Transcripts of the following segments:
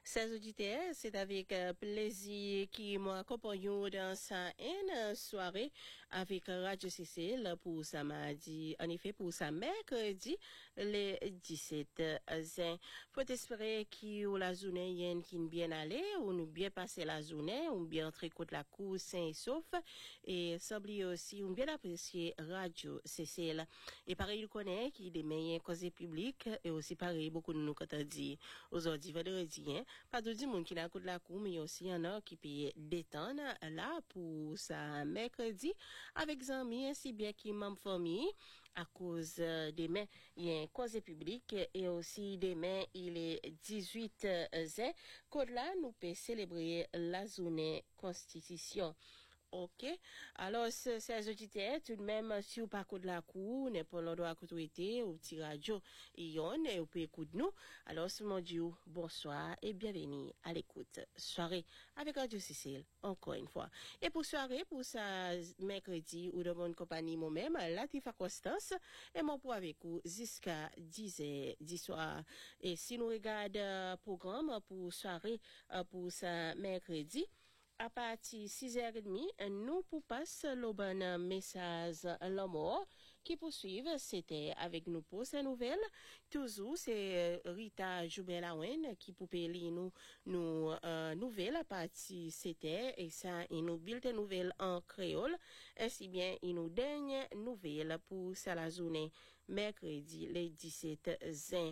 Chers auditeurs, c'est avec plaisir qui m'accompagne dans sa soirée avec Radio Cécile pour sa mardi, en effet pour sa mercredi, le 17 juin. Faut espérer que la journée yen qui bien allé, ou nous bien passé la journée, ou bien entrer contre la cour sain et sauf, et s'oublier aussi, ou bien apprécier Radio Cécile. Et pareil, il connaît qu'il est meilleur cause publique, et aussi pareil, beaucoup de nous quand on dit, aujourd'hui, vendredi, hein, pas de monde qui n'a de la cour, mais aussi y en a qui peut détendre là pour sa mercredi avec amis ainsi bien qui membre famille à cause demain il y a une cause publique et aussi demain il est 18 juin code là nous peut célébrer la journée constitution. OK. Alors, ces auditeurs, tout de même, si vous pas de la cour, n'est pas l'endroit à côté, au petit radio, et vous pouvez écouter nous. Alors, ce mon Dieu, bonsoir et bienvenue à l'écoute. Soirée avec Radio Cécile, encore une fois. Et pour soirée, pour sa mercredi, ou de mon compagnie, moi-même, Latifa Constance, et mon pour avec vous, jusqu'à 10h, 10 soir. Et si nous regardons programme pour soirée, pour sa mercredi, à partir 6h30, nous pour passer le bon message l'amour qui poursuivent. C'était avec nous pour ces nouvelles. Toujours, c'est Rita Joubelaouen qui pour lire nous nouvelles à partir c'était et ça, il nous bulletin nouvelles en créole. Ainsi bien, il nous dernière nouvelle pour ça la journée mercredi, le 17 juin.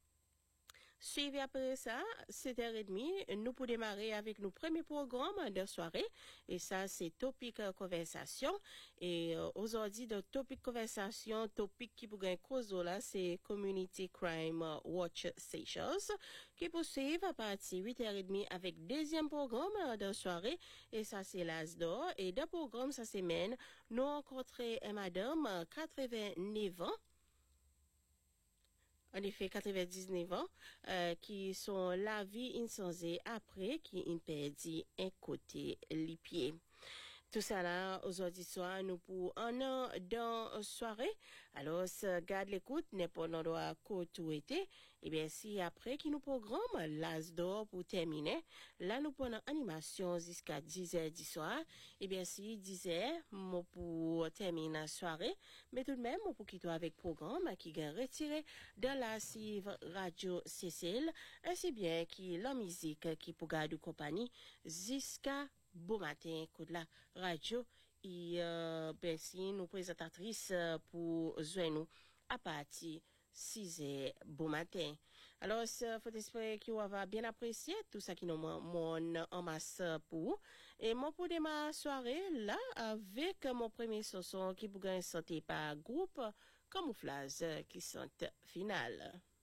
Suivi après ça, 7h30, nous pour démarrer avec nos premiers programmes de soirée. Et ça, c'est topic conversation. Et aujourd'hui, de topic conversation, topic qui pour gagner cause là, c'est Community Crime Watch Seychelles, qui poursuivent à partir 8h30 avec deuxième programme de soirée. Et ça, c'est l'ASDOR. Et deux programmes, ça semaine, nous rencontrons madame, 89 ans. En effet, 99 ans, qui sont la vie insensée après qui impédit un côté les pieds. Tout ça là, aujourd'hui soir, nous pour un an dans soirée. Alors, garde l'écoute, n'est pas l'endroit tout été. Et bien, si après qui nous programme, l'as d'or pour terminer, là, nous prenons animation jusqu'à 10h du soir. Et bien, si 10h, moi pour terminer la soirée, mais tout de même, moi pour quitter avec programme qui est retiré de la cive Radio Cécile, ainsi bien qui la musique qui pour garder compagnie jusqu'à bon matin, coup de la radio, et merci nous présentatrices pour joindre nous à partir 6h bon matin. Alors, faut espérer que vous avez bien apprécié tout ça qui nous mon en masse pour. Et moi pour démarrer soirée là avec mon premier chanson qui pour gagner santé par groupe camouflage qui sont finale.